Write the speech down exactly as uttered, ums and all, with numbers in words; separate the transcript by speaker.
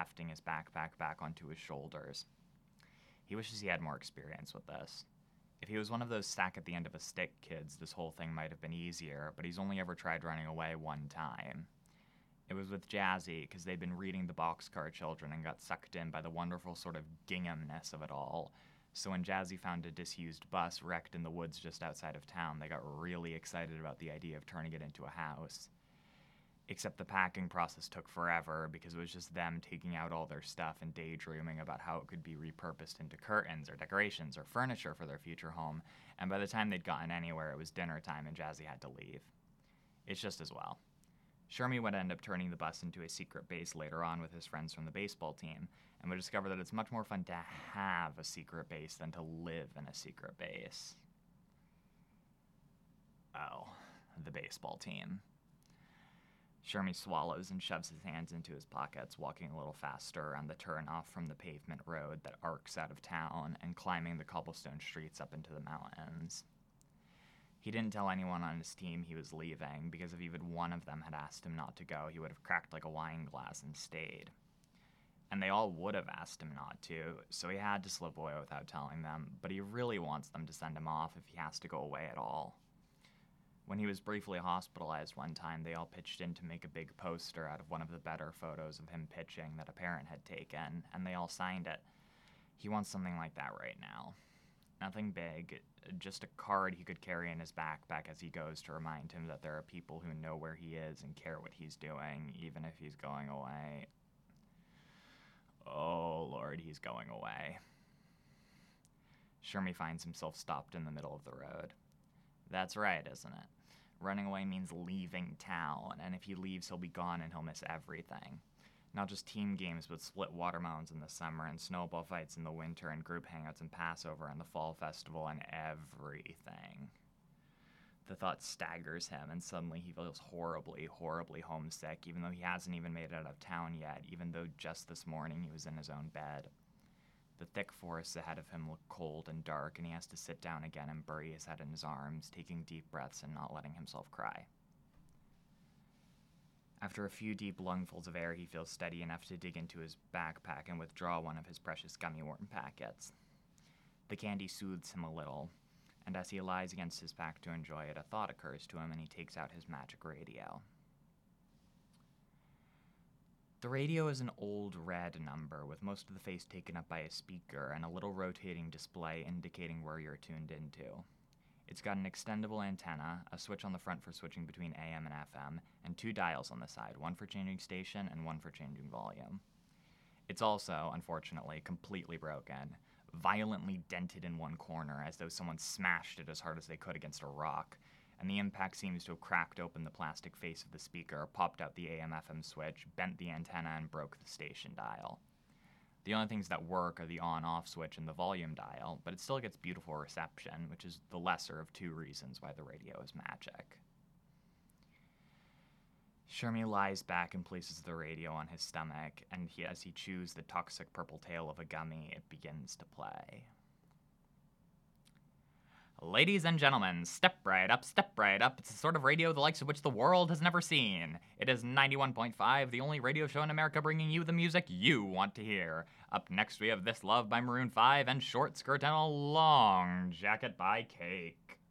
Speaker 1: hefting his backpack back onto his shoulders. He wishes he had more experience with this. If he was one of those stack at the end of a stick kids, this whole thing might have been easier, but he's only ever tried running away one time. It was with Jazzy, because they'd been reading The Boxcar Children and got sucked in by the wonderful sort of ginghamness of it all. So when Jazzy found a disused bus wrecked in the woods just outside of town, they got really excited about the idea of turning it into a house. Except the packing process took forever because it was just them taking out all their stuff and daydreaming about how it could be repurposed into curtains or decorations or furniture for their future home, and by the time they'd gotten anywhere, it was dinner time and Jazzy had to leave. It's just as well. Shermie would end up turning the bus into a secret base later on with his friends from the baseball team, and would discover that it's much more fun to have a secret base than to live in a secret base. Oh, the baseball team. Shermie swallows and shoves his hands into his pockets, walking a little faster around the turn-off from the pavement road that arcs out of town and climbing the cobblestone streets up into the mountains. He didn't tell anyone on his team he was leaving, because if even one of them had asked him not to go, he would have cracked like a wine glass and stayed. And they all would have asked him not to, so he had to slip away without telling them, but he really wants them to send him off if he has to go away at all. When he was briefly hospitalized one time, they all pitched in to make a big poster out of one of the better photos of him pitching that a parent had taken, and they all signed it. He wants something like that right now. Nothing big, just a card he could carry in his backpack as he goes to remind him that there are people who know where he is and care what he's doing, even if he's going away. Oh, Lord, he's going away. Shermie finds himself stopped in the middle of the road. That's right, isn't it? Running away means leaving town, and if he leaves, he'll be gone and he'll miss everything. Not just team games, but split watermelons in the summer, and snowball fights in the winter, and group hangouts and Passover, and the fall festival, and everything. The thought staggers him, and suddenly he feels horribly, horribly homesick, even though he hasn't even made it out of town yet, even though just this morning he was in his own bed. The thick forests ahead of him look cold and dark, and he has to sit down again and bury his head in his arms, taking deep breaths and not letting himself cry. After a few deep lungfuls of air, he feels steady enough to dig into his backpack and withdraw one of his precious gummy worm packets. The candy soothes him a little, and as he lies against his pack to enjoy it, a thought occurs to him and he takes out his magic radio. The radio is an old red number with most of the face taken up by a speaker and a little rotating display indicating where you're tuned into. It's got an extendable antenna, a switch on the front for switching between A M and F M, and two dials on the side, one for changing station and one for changing volume. It's also, unfortunately, completely broken, violently dented in one corner as though someone smashed it as hard as they could against a rock, and the impact seems to have cracked open the plastic face of the speaker, popped out the A M F M switch, bent the antenna, and broke the station dial. The only things that work are the on-off switch and the volume dial, but it still gets beautiful reception, which is the lesser of two reasons why the radio is magic. Shermie lies back and places the radio on his stomach, and he, as he chews the toxic purple tail of a gummy, it begins to play. Ladies and gentlemen, step right up, step right up. It's the sort of radio the likes of which the world has never seen. It is ninety-one point five, the only radio show in America bringing you the music you want to hear. Up next, we have This Love by Maroon five and Short Skirt and a Long Jacket by Cake.